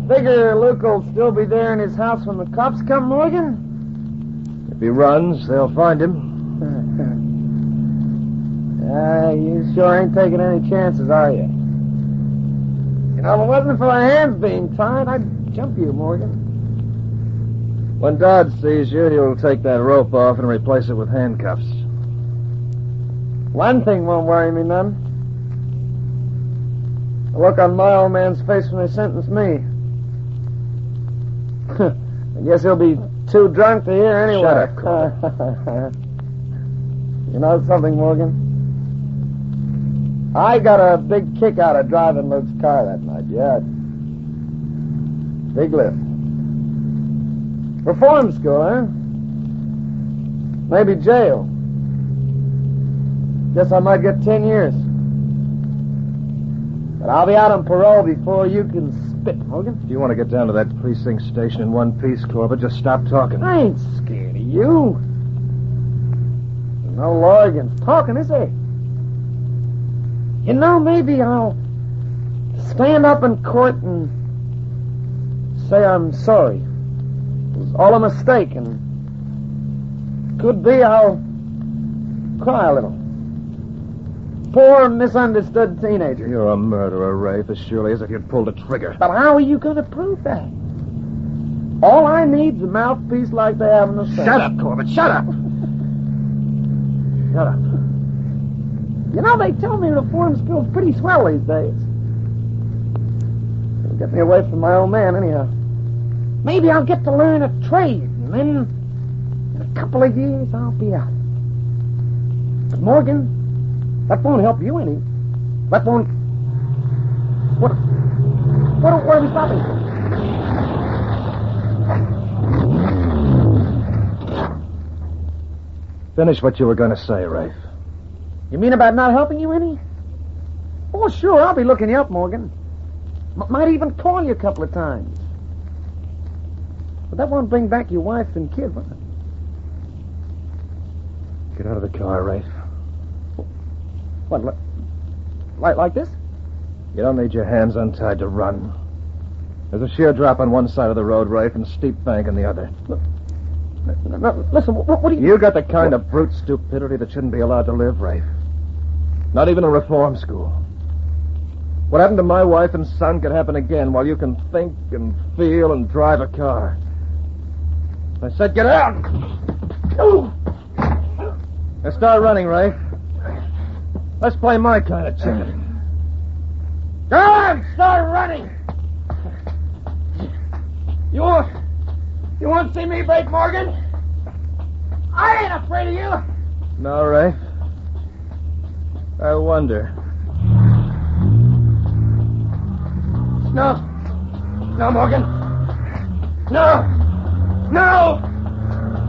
Figure Luke will still be there in his house when the cops come, Morgan? If he runs, they'll find him. You sure ain't taking any chances, are you? You know, if it wasn't for my hands being tied, I'd jump you, Morgan. When Dodd sees you, he'll take that rope off and replace it with handcuffs. One thing won't worry me none. The look on my old man's face when they sentence me. I guess he'll be too drunk to hear anyway. Shut up, Corbett. You know something, Morgan? I got a big kick out of driving Luke's car that night, yeah. Big lift. Reform school, eh? Maybe jail. Guess I might get 10 years. But I'll be out on parole before you can spit, Morgan. If you want to get down to that precinct station in one piece, Corbett, just stop talking. I ain't scared of you. There's no law against talking, is there? You know, maybe I'll stand up in court and say I'm sorry. It was all a mistake, and could be I'll cry a little. Poor, misunderstood teenager. You're a murderer, Rafe, as surely as if you'd pulled a trigger. But how are you going to prove that? All I need's a mouthpiece like they have in the Senate. Shut up, Corbett, shut up! Shut up. You know, they tell me reform school's pretty swell these days. It'll get me away from my old man, anyhow. Maybe I'll get to learn a trade, and then in a couple of years I'll be out. But Morgan, that won't help you any. That won't... What are we stopping for? Finish what you were going to say, Rafe. You mean about not helping you any? Oh, sure, I'll be looking you up, Morgan. Might even call you a couple of times. But that won't bring back your wife and kid, will it? Get out of the car, Rafe. What, like this? You don't need your hands untied to run. There's a sheer drop on one side of the road, Rafe, and a steep bank on the other. No, listen, what do you... You got the kind of brute stupidity that shouldn't be allowed to live, Rafe. Not even in reform school. What happened to my wife and son could happen again while you can think and feel and drive a car. I said get out! Now start running, Rafe. Let's play my kind of chicken. Go on, start running! You won't see me break, Morgan? I ain't afraid of you. No, Rafe. I wonder. No. No, Morgan. No. No!